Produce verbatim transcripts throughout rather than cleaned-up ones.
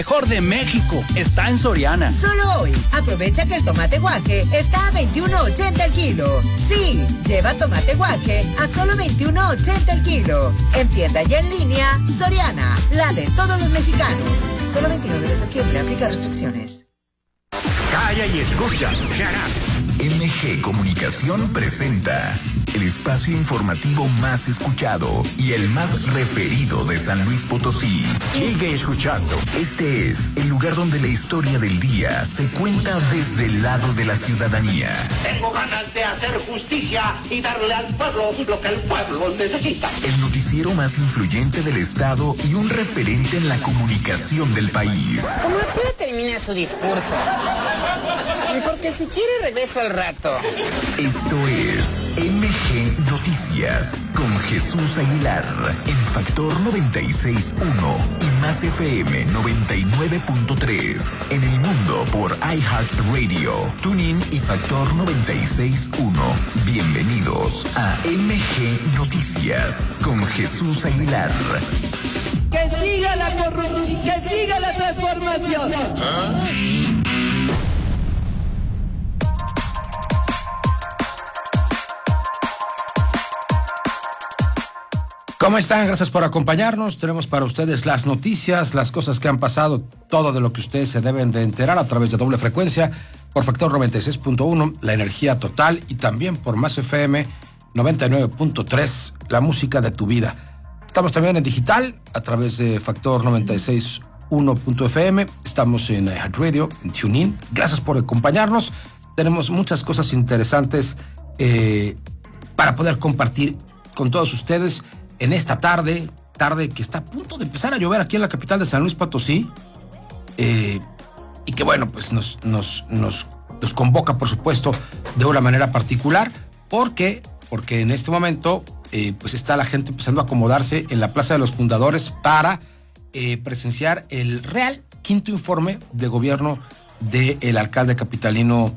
Mejor de México está en Soriana. Solo hoy, aprovecha que el tomate guaje está a veintiuno ochenta el kilo. Sí, lleva tomate guaje a solo veintiuno ochenta el kilo. En tienda y en línea, Soriana, la de todos los mexicanos. Solo veintinueve de septiembre, aplica restricciones. Calla y escucha. M G Comunicación presenta el espacio informativo más escuchado y el más referido de San Luis Potosí. Sigue escuchando. Este es el lugar donde la historia del día se cuenta desde el lado de la ciudadanía. Tengo ganas de hacer justicia y darle al pueblo lo que el pueblo necesita. El noticiero más influyente del estado y un referente en la comunicación del país. ¿Cómo a qué hora termina su discurso? Porque si quiere regreso al rato. Esto es M G Noticias con Jesús Aguilar en Factor noventa y seis punto uno y Más F M noventa y nueve punto tres. En el mundo por iHeartRadio, TuneIn y Factor noventa y seis punto uno. Bienvenidos a M G Noticias con Jesús Aguilar. Que siga la corrupción, que siga la transformación. ¿Ah? ¿Cómo están? Gracias por acompañarnos. Tenemos para ustedes las noticias, las cosas que han pasado, todo de lo que ustedes se deben de enterar a través de doble frecuencia, por Factor noventa y seis punto uno, la energía total, y también por Más F M noventa y nueve punto tres, la música de tu vida. Estamos también en digital a través de Factor noventa y seis punto uno punto F M. Estamos en iHeartRadio, en TuneIn. Gracias por acompañarnos. Tenemos muchas cosas interesantes eh, para poder compartir con todos ustedes en esta tarde, tarde que está a punto de empezar a llover aquí en la capital de San Luis Potosí, eh, y que bueno, pues nos, nos, nos, nos convoca, por supuesto, de una manera particular, porque, porque en este momento eh, pues está la gente empezando a acomodarse en la Plaza de los Fundadores para eh, presenciar el real quinto informe de gobierno del alcalde capitalino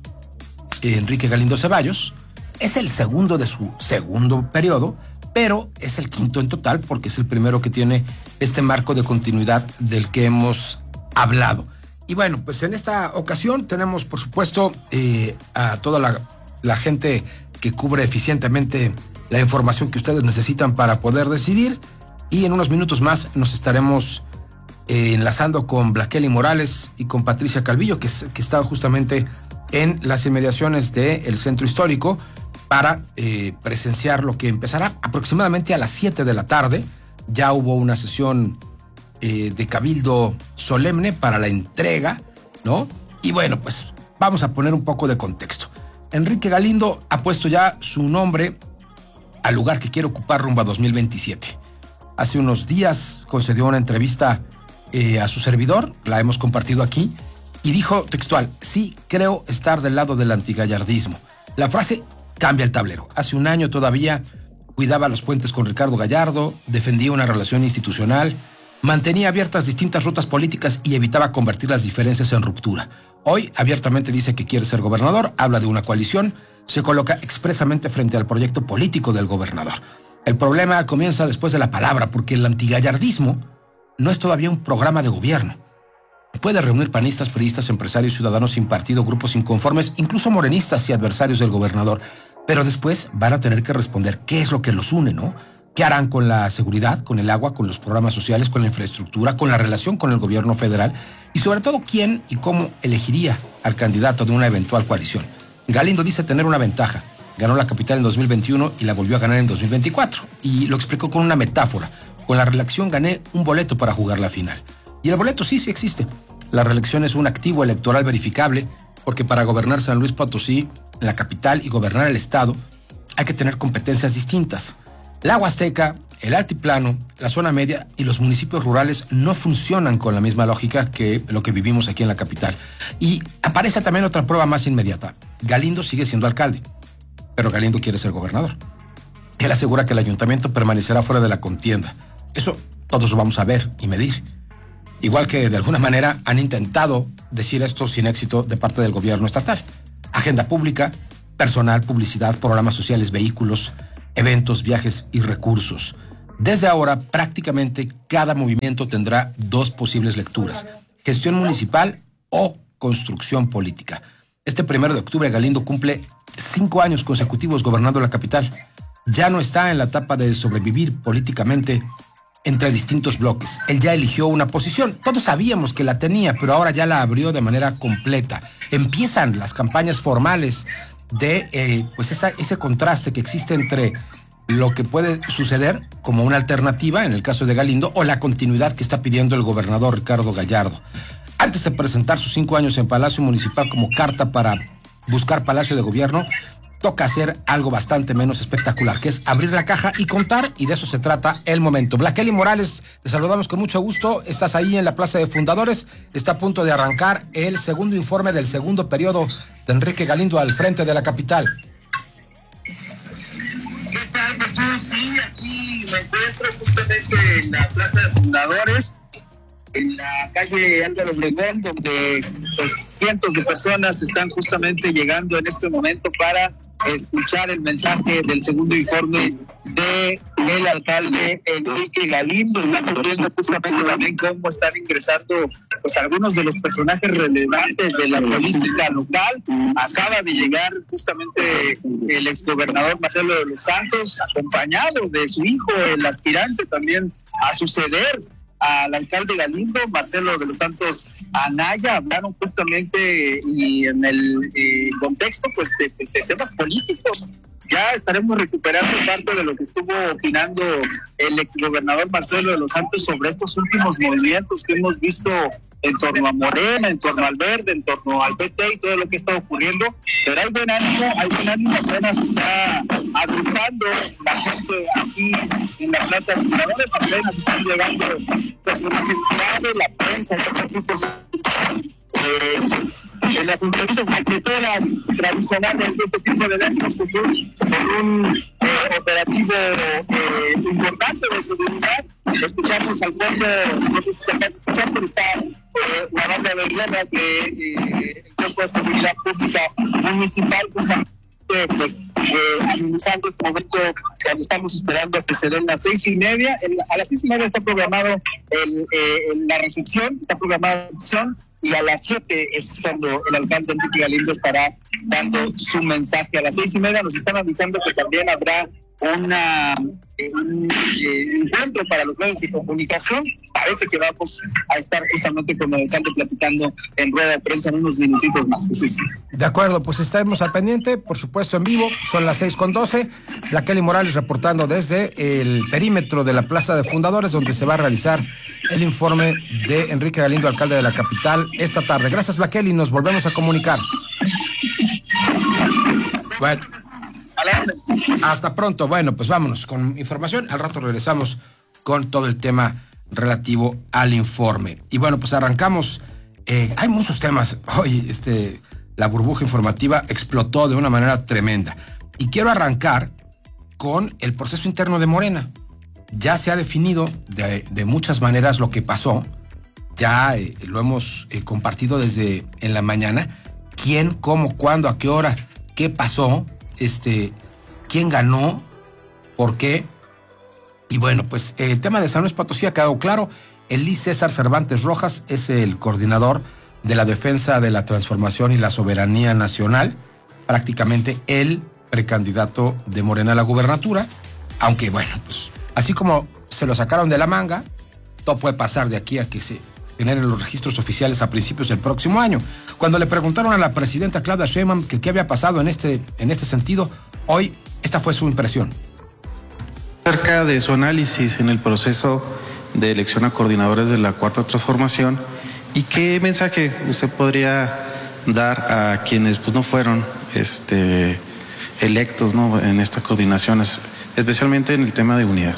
eh, Enrique Galindo Ceballos. Es el segundo de su segundo periodo, pero es el quinto en total porque es el primero que tiene este marco de continuidad del que hemos hablado. Y bueno, pues en esta ocasión tenemos, por supuesto, eh, a toda la, la gente que cubre eficientemente la información que ustedes necesitan para poder decidir, y en unos minutos más nos estaremos eh, enlazando con Blaqueli Morales y con Patricia Calvillo, que, que está justamente en las inmediaciones del Centro Histórico, para eh, presenciar lo que empezará aproximadamente a las siete de la tarde. Ya hubo una sesión eh, de cabildo solemne para la entrega, ¿no? Y bueno, pues vamos a poner un poco de contexto. Enrique Galindo ha puesto ya su nombre al lugar que quiere ocupar rumbo a dos mil veintisiete. Hace unos días concedió una entrevista eh, a su servidor, la hemos compartido aquí, y dijo textual: sí, creo estar del lado del antigallardismo. La frase cambia el tablero. Hace un año todavía cuidaba los puentes con Ricardo Gallardo, defendía una relación institucional, mantenía abiertas distintas rutas políticas y evitaba convertir las diferencias en ruptura. Hoy abiertamente dice que quiere ser gobernador, habla de una coalición, se coloca expresamente frente al proyecto político del gobernador. El problema comienza después de la palabra, porque el antigallardismo no es todavía un programa de gobierno. Puede reunir panistas, priistas, empresarios, ciudadanos sin partido, grupos inconformes, incluso morenistas y adversarios del gobernador. Pero después van a tener que responder qué es lo que los une, ¿no? ¿Qué harán con la seguridad, con el agua, con los programas sociales, con la infraestructura, con la relación con el gobierno federal? Y sobre todo, ¿quién y cómo elegiría al candidato de una eventual coalición? Galindo dice tener una ventaja. Ganó la capital en dos mil veintiuno y la volvió a ganar en dos mil veinticuatro. Y lo explicó con una metáfora. Con la reelección gané un boleto para jugar la final. Y el boleto sí, sí existe. La reelección es un activo electoral verificable, porque para gobernar San Luis Potosí, la capital, y gobernar el estado, hay que tener competencias distintas. La Huasteca, el altiplano, la zona media y los municipios rurales no funcionan con la misma lógica que lo que vivimos aquí en la capital. Y aparece también otra prueba más inmediata. Galindo sigue siendo alcalde, pero Galindo quiere ser gobernador. Él asegura que el ayuntamiento permanecerá fuera de la contienda. Eso todos lo vamos a ver y medir. Igual que de alguna manera han intentado decir esto sin éxito de parte del gobierno estatal. Agenda pública, personal, publicidad, programas sociales, vehículos, eventos, viajes y recursos. Desde ahora, prácticamente cada movimiento tendrá dos posibles lecturas: gestión municipal o construcción política. Este primero de octubre, Galindo cumple cinco años consecutivos gobernando la capital. Ya no está en la etapa de sobrevivir políticamente entre distintos bloques. Él ya eligió una posición. Todos sabíamos que la tenía, pero ahora ya la abrió de manera completa. Empiezan las campañas formales de eh, pues esa, ese contraste que existe entre lo que puede suceder como una alternativa en el caso de Galindo o la continuidad que está pidiendo el gobernador Ricardo Gallardo. Antes de presentar sus cinco años en Palacio Municipal como carta para buscar Palacio de Gobierno, toca hacer algo bastante menos espectacular, que es abrir la caja y contar, y de eso se trata el momento. Blaquely Morales, te saludamos con mucho gusto. Estás ahí en la Plaza de Fundadores. Está a punto de arrancar el segundo informe del segundo periodo de Enrique Galindo al frente de la capital. ¿Qué tal, Jesús? Sí, aquí me encuentro justamente en la Plaza de Fundadores, en la calle Álvaro Obregón, donde pues, cientos de personas están justamente llegando en este momento para escuchar el mensaje del segundo informe de el alcalde Enrique Galindo. Estamos viendo justamente también cómo están ingresando pues algunos de los personajes relevantes de la política local. Acaba de llegar justamente el exgobernador Marcelo de los Santos, acompañado de su hijo, el aspirante también a suceder al alcalde Galindo, Marcelo de los Santos Anaya. Hablaron justamente y en el eh, contexto pues de, de temas políticos. Ya estaremos recuperando parte de lo que estuvo opinando el exgobernador Marcelo de los Santos sobre estos últimos movimientos que hemos visto en torno a Morena, en torno al Verde, en torno al P T y todo lo que está ocurriendo. Pero hay buen ánimo, hay buen ánimo, apenas está agrupando la gente aquí en la Plaza de Fundadores, apenas están llegando personajes clave, la prensa, estos tipos Eh, pues, en las entrevistas maqueteras tradicionales de este tipo de eventos, pues es con un eh, operativo eh, importante de seguridad. Escuchamos al fondo, no sé si se acaba de escuchar, pero está eh, la banda de guerra que eh, el cuerpo de seguridad pública municipal justamente pues eh, amenizando este momento cuando estamos esperando a que se den las seis y media. El, a las seis y media está programado el, eh, la recepción, está programada la recepción. Y a las siete es cuando el alcalde Enrique Galindo estará dando su mensaje. A las seis y media nos están avisando que también habrá una eh, un eh, encuentro para los medios de comunicación. Parece que vamos a estar justamente con el alcalde platicando en rueda de prensa en unos minutitos más. Sí, sí. De acuerdo, pues estaremos al pendiente, por supuesto en vivo. Son las seis con doce. Blaquely Morales reportando desde el perímetro de la Plaza de Fundadores, donde se va a realizar el informe de Enrique Galindo, alcalde de la capital, esta tarde. Gracias, Blaquely, nos volvemos a comunicar. Bueno, hasta pronto. Bueno, pues vámonos con información. Al rato regresamos con todo el tema relativo al informe. Y bueno, pues arrancamos. Eh, hay muchos temas. Hoy este, la burbuja informativa explotó de una manera tremenda. Y quiero arrancar con el proceso interno de Morena. Ya se ha definido de, de muchas maneras lo que pasó. Ya eh, lo hemos eh, compartido desde en la mañana. ¿Quién, cómo, cuándo, a qué hora, qué pasó? Este, ¿quién ganó? ¿Por qué? Y bueno, pues el tema de San Luis Potosí ha quedado claro. Elí César Cervantes Rojas es el coordinador de la defensa de la transformación y la soberanía nacional. Prácticamente el precandidato de Morena a la gubernatura. Aunque bueno, pues así como se lo sacaron de la manga, todo puede pasar de aquí a que se generen los registros oficiales a principios del próximo año. Cuando le preguntaron a la presidenta Claudia Sheinbaum que qué había pasado en este, en este sentido, hoy esta fue su impresión. Acerca de su análisis en el proceso de elección a coordinadores de la Cuarta Transformación y qué mensaje usted podría dar a quienes pues, no fueron este, electos, ¿no?, en estas coordinaciones, especialmente en el tema de unidad.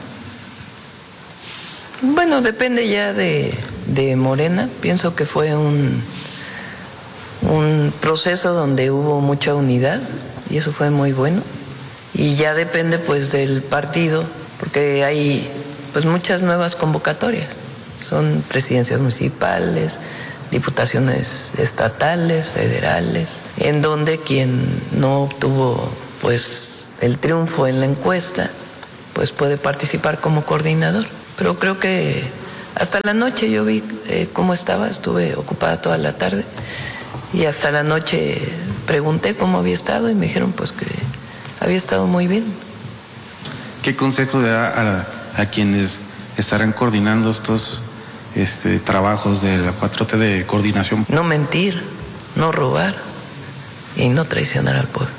Bueno, depende ya de, de Morena. Pienso que fue un, un proceso donde hubo mucha unidad y eso fue muy bueno. Y ya depende pues del partido, porque hay pues muchas nuevas convocatorias. Son presidencias municipales, diputaciones estatales, federales, en donde quien no obtuvo pues el triunfo en la encuesta pues puede participar como coordinador. Pero creo que hasta la noche yo vi eh, cómo estaba, estuve ocupada toda la tarde y hasta la noche pregunté cómo había estado y me dijeron pues que había estado muy bien. ¿Qué consejo da a, a quienes estarán coordinando estos este, trabajos de la cuatro T de coordinación? No mentir, no robar y no traicionar al pueblo.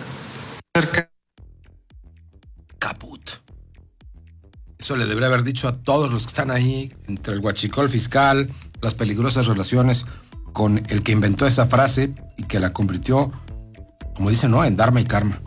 Caput. Eso le debería haber dicho a todos los que están ahí, entre el huachicol fiscal, las peligrosas relaciones con el que inventó esa frase y que la convirtió, como dicen, ¿no?, en Dharma y Karma.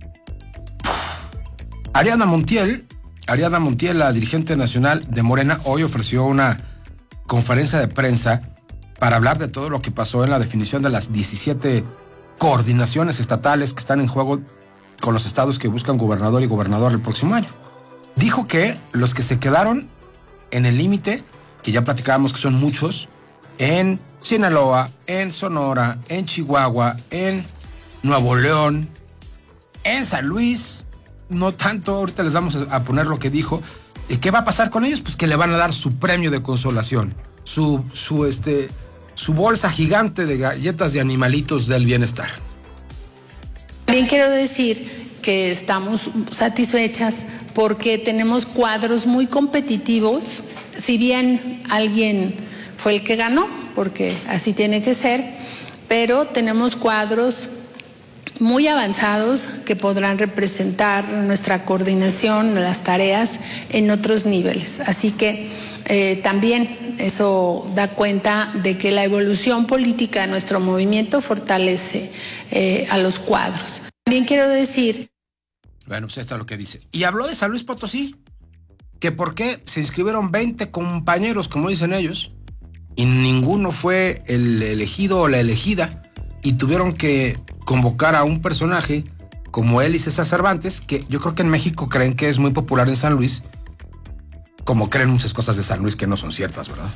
Ariadna Montiel, Ariadna Montiel, la dirigente nacional de Morena, hoy ofreció una conferencia de prensa para hablar de todo lo que pasó en la definición de las diecisiete coordinaciones estatales que están en juego con los estados que buscan gobernador y gobernador el próximo año. Dijo que los que se quedaron en el límite, que ya platicábamos que son muchos, en Sinaloa, en Sonora, en Chihuahua, en Nuevo León, en San Luis, no tanto, ahorita les vamos a poner lo que dijo. ¿Y qué va a pasar con ellos? Pues que le van a dar su premio de consolación, su, su, este, su bolsa gigante de galletas de animalitos del bienestar. También quiero decir que estamos satisfechas porque tenemos cuadros muy competitivos. Si bien alguien fue el que ganó, porque así tiene que ser, pero tenemos cuadros muy avanzados que podrán representar nuestra coordinación, las tareas en otros niveles. Así que eh, también eso da cuenta de que la evolución política de nuestro movimiento fortalece eh, a los cuadros. También quiero decir... Bueno, pues esto es lo que dice. Y habló de San Luis Potosí, que por qué se inscribieron veinte compañeros, como dicen ellos, y ninguno fue el elegido o la elegida, y tuvieron que convocar a un personaje como él y César Cervantes, que yo creo que en México creen que es muy popular en San Luis, como creen muchas cosas de San Luis que no son ciertas, ¿verdad?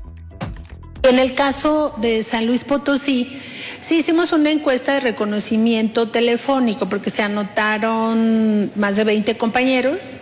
En el caso de San Luis Potosí, sí hicimos una encuesta de reconocimiento telefónico porque se anotaron más de veinte compañeros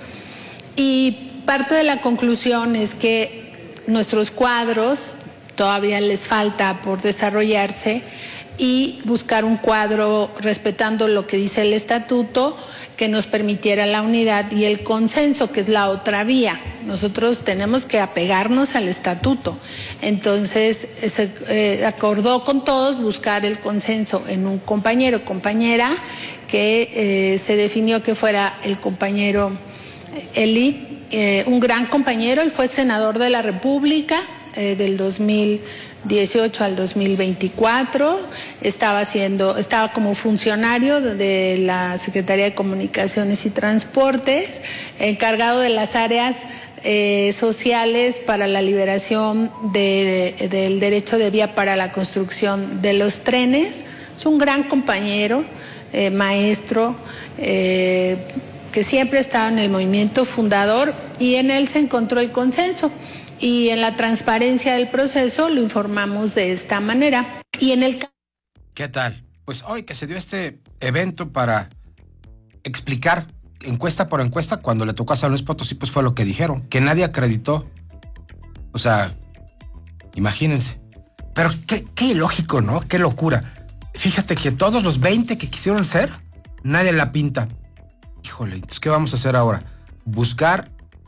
y parte de la conclusión es que nuestros cuadros todavía les falta por desarrollarse y buscar un cuadro respetando lo que dice el estatuto que nos permitiera la unidad y el consenso, que es la otra vía. Nosotros tenemos que apegarnos al estatuto. Entonces se eh, acordó con todos buscar el consenso en un compañero o compañera que eh, se definió que fuera el compañero Eli, eh, un gran compañero. Él fue senador de la República eh, del dos mil dieciocho al dos mil veinticuatro, estaba haciendo, estaba como funcionario de la Secretaría de Comunicaciones y Transportes, encargado de las áreas eh, sociales para la liberación de, del derecho de vía para la construcción de los trenes. Es un gran compañero, eh, maestro, eh, que siempre ha estado en el movimiento fundador y en él se encontró el consenso. Y en la transparencia del proceso lo informamos de esta manera. Y en el... ¿Qué tal? Pues hoy que se dio este evento para explicar encuesta por encuesta, cuando le tocó a San Luis Potosí, pues fue lo que dijeron, que nadie acreditó. O sea, imagínense. Pero qué, qué ilógico, ¿no? Qué locura. Fíjate que todos los veinte que quisieron ser, nadie la pinta. Híjole, entonces, ¿qué vamos a hacer ahora? Buscar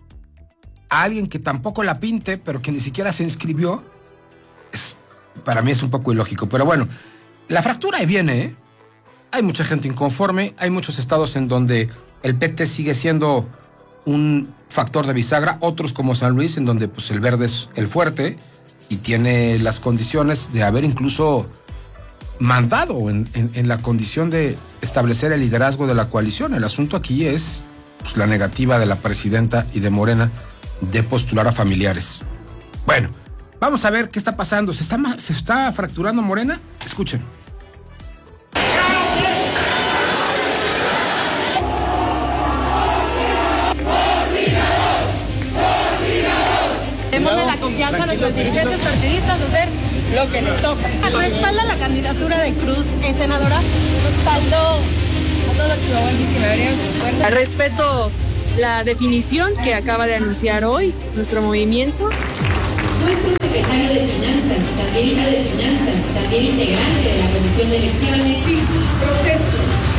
a alguien que tampoco la pinte, pero que ni siquiera se inscribió. Es, para mí es un poco ilógico. Pero bueno, la fractura ahí viene, ¿eh? Hay mucha gente inconforme, hay muchos estados en donde el P T sigue siendo un factor de bisagra, otros como San Luis, en donde pues el verde es el fuerte y tiene las condiciones de haber incluso mandado en, en, en la condición de establecer el liderazgo de la coalición. El asunto aquí es pues, la negativa de la presidenta y de Morena de postular a familiares. Bueno, vamos a ver qué está pasando. ¿Se está, se está fracturando Morena? Escuchen. Démosle la confianza a nuestros dirigentes partidistas de hacer lo que les toca. Respalda la candidatura de Cruz, eh, senadora. Respaldo a todos los chihuahuenses que me abrieron sus puertas. Respeto la definición que acaba de anunciar hoy nuestro movimiento. Nuestro secretario de Finanzas y también de Finanzas y también integrante de la Comisión de Elecciones. Sí, protesto.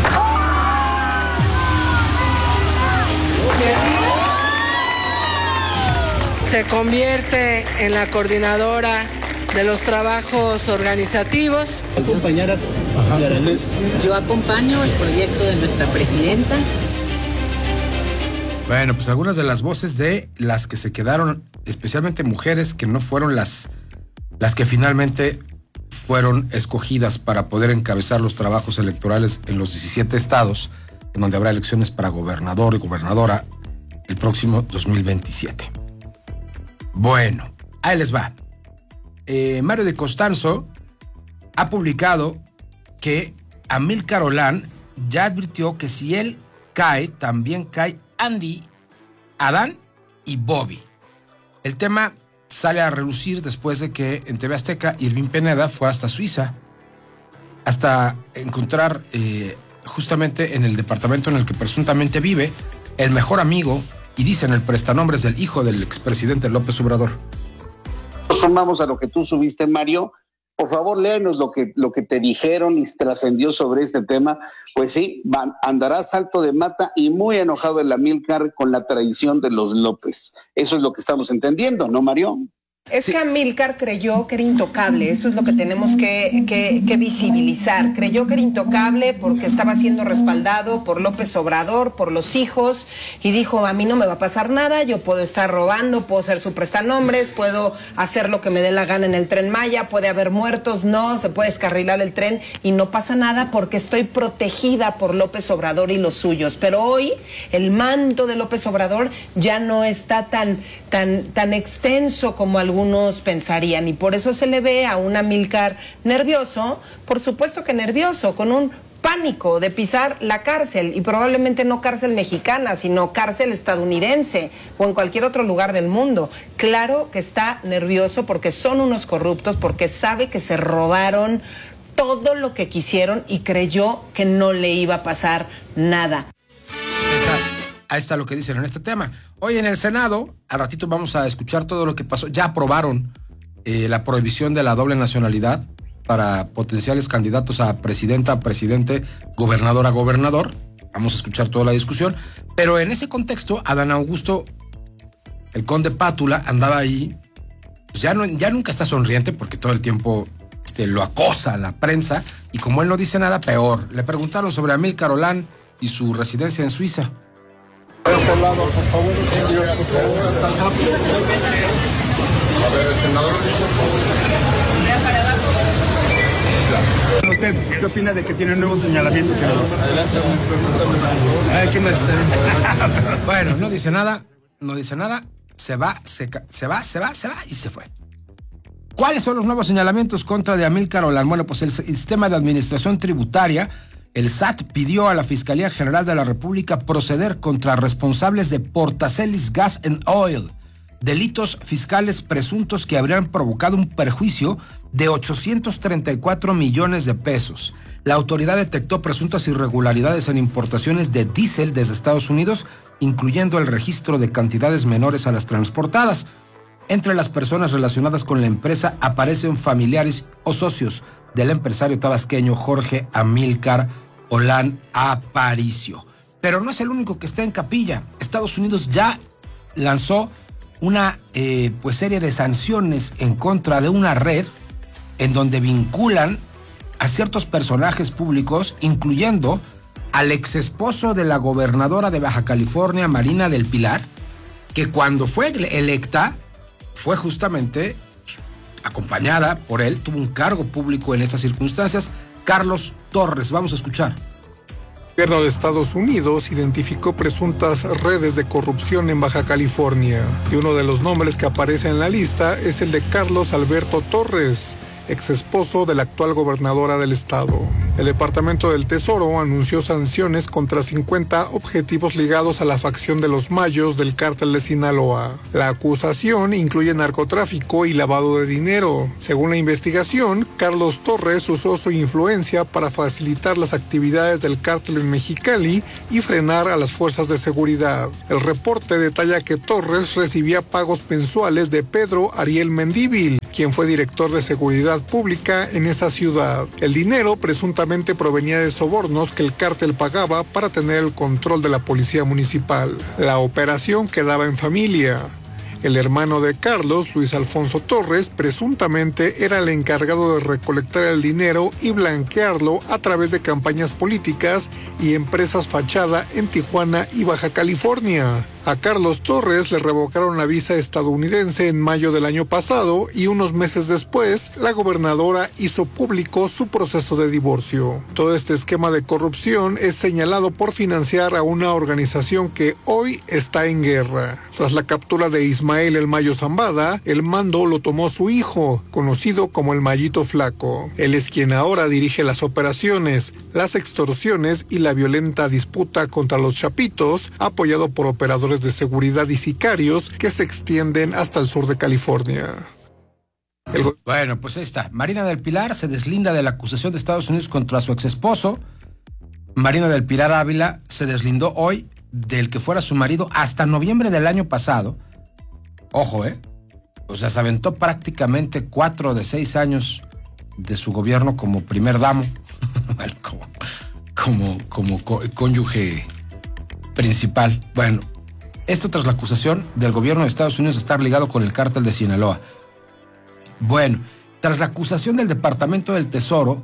Se convierte en la coordinadora de los trabajos organizativos. Yo acompaño el proyecto de nuestra presidenta. Bueno, pues algunas de las voces de las que se quedaron, especialmente mujeres que no fueron las, las que finalmente fueron escogidas para poder encabezar los trabajos electorales en los diecisiete estados, en donde habrá elecciones para gobernador y gobernadora el próximo dos mil veintisiete. Bueno, ahí les va. Eh, Mario de Costanzo ha publicado que Amílcar Olán ya advirtió que si él cae, también cae Andy, Adán y Bobby. El tema sale a relucir después de que en T V Azteca Irving Pineda fue hasta Suiza, hasta encontrar eh, justamente en el departamento en el que presuntamente vive el mejor amigo y dicen el prestanombres del hijo del expresidente López Obrador. Sumamos a lo que tú subiste, Mario. Por favor, léanos lo que, lo que te dijeron y trascendió sobre este tema. Pues sí, van, andará salto de mata y muy enojado el Amílcar con la traición de los López. Eso es lo que estamos entendiendo, ¿no, Mario? Es que Amílcar creyó que era intocable, eso es lo que tenemos que, que, que visibilizar. Creyó que era intocable porque estaba siendo respaldado por López Obrador, por los hijos, y dijo, a mí no me va a pasar nada, yo puedo estar robando, puedo ser su prestanombres, puedo hacer lo que me dé la gana en el Tren Maya, puede haber muertos, no, se puede descarrilar el tren y no pasa nada porque estoy protegida por López Obrador y los suyos. Pero hoy el manto de López Obrador ya no está tan, tan, tan extenso como algunos algunos pensarían, y por eso se le ve a un Amílcar nervioso, por supuesto que nervioso, con un pánico de pisar la cárcel, y probablemente no cárcel mexicana, sino cárcel estadounidense o en cualquier otro lugar del mundo. Claro que está nervioso porque son unos corruptos, porque sabe que se robaron todo lo que quisieron y creyó que no le iba a pasar nada. Ahí está lo que dicen en este tema. Hoy en el Senado, al ratito vamos a escuchar todo lo que pasó. Ya aprobaron eh, la prohibición de la doble nacionalidad para potenciales candidatos a presidenta, presidente, gobernador a gobernador. Vamos a escuchar toda la discusión. Pero en ese contexto, Adán Augusto, el conde Pátula, andaba ahí. Pues ya, no, ya nunca está sonriente porque todo el tiempo este, lo acosa la prensa. Y como él no dice nada, peor. Le preguntaron sobre Amílcar Olán y su residencia en Suiza. A este lado, por favor, por favor, hasta rápido. A ver, senador. ¿Usted qué opina de que tiene nuevos señalamientos, senador? Adelante, Ay, ¿qué más está? Bueno, no dice nada, no dice nada, se va, se, se va, se va, se va y se fue. ¿Cuáles son los nuevos señalamientos contra de Amílcar Olán? Bueno, pues el sistema de administración tributaria, el S A T, pidió a la Fiscalía General de la República proceder contra responsables de Portacelis Gas and Oil, delitos fiscales presuntos que habrían provocado un perjuicio de ochocientos treinta y cuatro millones de pesos. La autoridad detectó presuntas irregularidades en importaciones de diésel desde Estados Unidos, incluyendo el registro de cantidades menores a las transportadas. Entre las personas relacionadas con la empresa aparecen familiares o socios del empresario tabasqueño Jorge Amílcar Olán Aparicio. Pero no es el único que está en capilla. Estados Unidos ya lanzó una eh, pues serie de sanciones en contra de una red en donde vinculan a ciertos personajes públicos, incluyendo al exesposo de la gobernadora de Baja California, Marina del Pilar, que cuando fue electa fue justamente acompañada por él, tuvo un cargo público en estas circunstancias. Carlos Torres, vamos a escuchar. El gobierno de Estados Unidos identificó presuntas redes de corrupción en Baja California, y uno de los nombres que aparece en la lista es el de Carlos Alberto Torres, ex esposo de la actual gobernadora del estado. El Departamento del Tesoro anunció sanciones contra cincuenta objetivos ligados a la facción de los Mayos del cártel de Sinaloa. La acusación incluye narcotráfico y lavado de dinero. Según la investigación, Carlos Torres usó su influencia para facilitar las actividades del cártel en Mexicali y frenar a las fuerzas de seguridad. El reporte detalla que Torres recibía pagos mensuales de Pedro Ariel Mendívil, quien fue director de seguridad pública en esa ciudad. El dinero presuntamente provenía de sobornos que el cártel pagaba para tener el control de la policía municipal. La operación quedaba en familia. El hermano de Carlos, Luis Alfonso Torres, presuntamente era el encargado de recolectar el dinero y blanquearlo a través de campañas políticas y empresas fachada en Tijuana y Baja California. A Carlos Torres le revocaron la visa estadounidense en mayo del año pasado y unos meses después, la gobernadora hizo público su proceso de divorcio. Todo este esquema de corrupción es señalado por financiar a una organización que hoy está en guerra. Tras la captura de Ismael El Mayo Zambada, el mando lo tomó su hijo, conocido como el Mayito Flaco. Él es quien ahora dirige las operaciones, las extorsiones y la violenta disputa contra los Chapitos, apoyado por operadores de seguridad y sicarios que se extienden hasta el sur de California. El... Bueno, pues ahí está. Marina del Pilar se deslinda de la acusación de Estados Unidos contra su exesposo. Marina del Pilar Ávila se deslindó hoy del que fuera su marido hasta noviembre del año pasado. Ojo, ¿eh? O sea, se aventó prácticamente cuatro de seis años de su gobierno como primer damo, como, como, como có- cónyuge principal. Bueno, esto tras la acusación del gobierno de Estados Unidos de estar ligado con el cártel de Sinaloa. Bueno, tras la acusación del Departamento del Tesoro,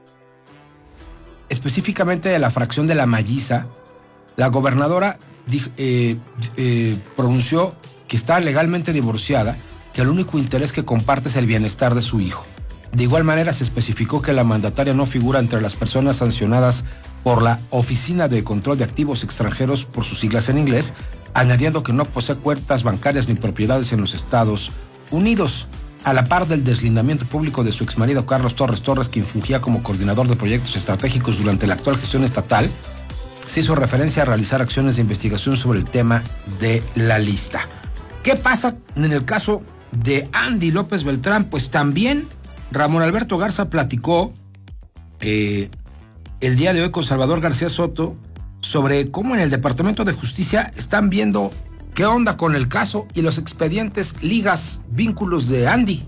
específicamente de la fracción de La Malliza, la gobernadora dijo, eh, eh, pronunció que está legalmente divorciada, que el único interés que comparte es el bienestar de su hijo. De igual manera se especificó que la mandataria no figura entre las personas sancionadas por la Oficina de Control de Activos Extranjeros, por sus siglas en inglés, añadiendo que no posee cuentas bancarias ni propiedades en los Estados Unidos. A la par del deslindamiento público de su exmarido Carlos Torres Torres, quien fungía como coordinador de proyectos estratégicos durante la actual gestión estatal, se hizo referencia a realizar acciones de investigación sobre el tema de la lista. ¿Qué pasa en el caso de Andy López Beltrán? Pues también Ramón Alberto Garza platicó eh, el día de hoy con Salvador García Soto sobre cómo en el Departamento de Justicia están viendo qué onda con el caso y los expedientes, ligas, vínculos de Andy.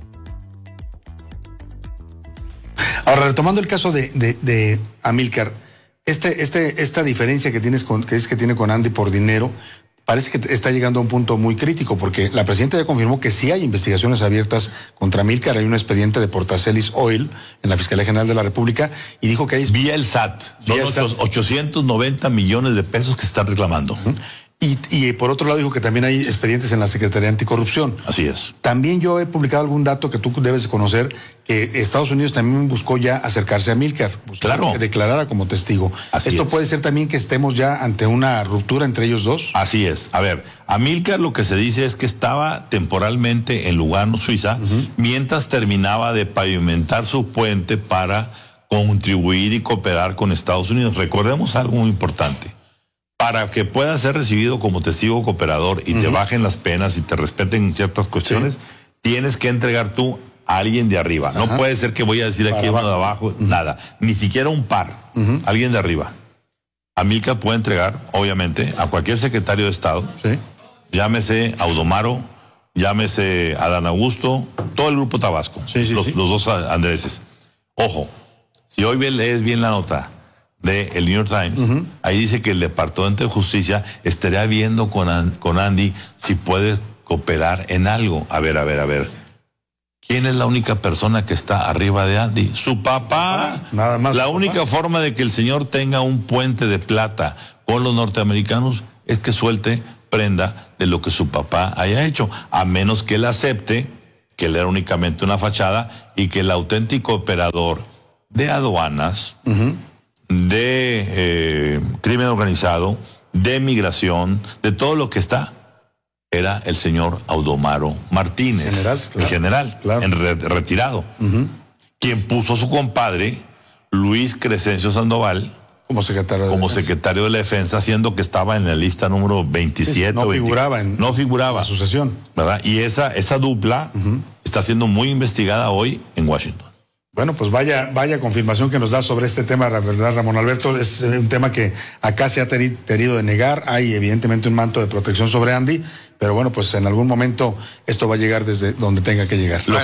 Ahora, retomando el caso de, de, de Amílcar, este, este, esta diferencia que tienes con, que es que tiene con Andy por dinero, parece que está llegando a un punto muy crítico, porque la presidenta ya confirmó que sí hay investigaciones abiertas contra Amílcar. Hay un expediente de Portacelis Oil en la Fiscalía General de la República y dijo que hay... Vía el S A T. Son Vía el los ochocientos noventa millones de pesos que están reclamando. Uh-huh. Y, y por otro lado dijo que también hay expedientes en la Secretaría Anticorrupción. Así es. También yo he publicado algún dato que tú debes conocer, que Estados Unidos también buscó ya acercarse a Amílcar, claro, que declarara como testigo. Así ¿Esto es. puede ser también que estemos ya ante una ruptura entre ellos dos? Así es. A ver, Amílcar lo que se dice es que estaba temporalmente en Lugano, Suiza, uh-huh, mientras terminaba de pavimentar su puente para contribuir y cooperar con Estados Unidos. Recordemos algo muy importante. Para que puedas ser recibido como testigo cooperador y uh-huh, te bajen las penas y te respeten ciertas cuestiones, sí, tienes que entregar tú a alguien de arriba. Ajá. No puede ser que voy a decir aquí uno de abajo, uh-huh, nada. Ni siquiera un par. Uh-huh. Alguien de arriba. Amílcar puede entregar, obviamente, a cualquier secretario de Estado. Sí. Llámese Audomaro, llámese Adán Augusto, todo el grupo Tabasco. Sí, sí, los, sí. los dos Andreses. Ojo, si hoy lees bien la nota de el New York Times, uh-huh, ahí dice que el Departamento de Justicia estaría viendo con, con Andy si puede cooperar en algo. A ver, a ver, a ver. ¿Quién es la única persona que está arriba de Andy? Su papá. Ah, nada más. La única papá. forma de que el señor tenga un puente de plata con los norteamericanos es que suelte prenda de lo que su papá haya hecho, a menos que él acepte que él era únicamente una fachada y que el auténtico operador de aduanas, uh-huh, de eh, crimen organizado, de migración, de todo lo que está, era el señor Audomaro Martínez, general, claro, el general, claro, en re retirado, uh-huh, quien puso a su compadre Luis Crescencio Sandoval como secretario de, como defensa. secretario de la defensa, siendo que estaba en la lista número veintisiete. No veinte, figuraba en no figuraba la sucesión. ¿Verdad? Y esa, esa dupla uh-huh. está siendo muy investigada hoy en Washington. Bueno, pues vaya, vaya confirmación que nos da sobre este tema, la verdad, Ramón Alberto. Es un tema que acá se ha tenido de negar. Hay evidentemente un manto de protección sobre Andy, pero bueno, pues en algún momento esto va a llegar desde donde tenga que llegar.